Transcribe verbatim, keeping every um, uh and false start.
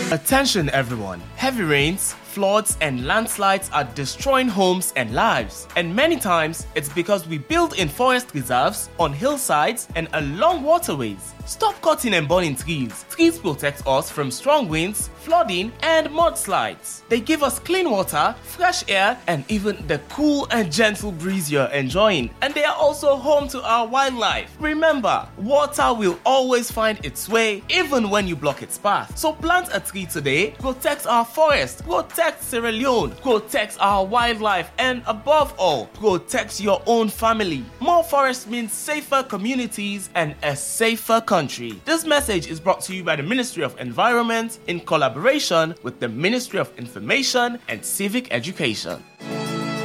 Attention everyone, heavy rains, floods and landslides are destroying homes and lives. And many times, it's because we build in forest reserves, on hillsides and along waterways. Stop cutting and burning trees. Trees protect us from strong winds, flooding and mudslides. They give us clean water, fresh air and even the cool and gentle breeze you're enjoying. And they are also home to our wildlife. Remember, water will always find its way even when you block its path. So plant a tree today, protect our forest, protect Sierra Leone, protect our wildlife and above all, protect your own family. More forest means safer communities and a safer country. This message is brought to you by the Ministry of Environment in collaboration with the Ministry of Information and Civic Education.